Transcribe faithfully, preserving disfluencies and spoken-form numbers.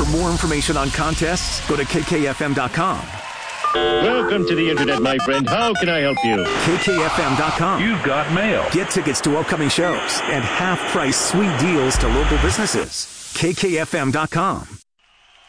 For more information on contests, go to K K F M dot com. Welcome to the internet, my friend. How can I help you? K K F M dot com. You've got mail. Get tickets to upcoming shows and half-price sweet deals to local businesses. K K F M dot com.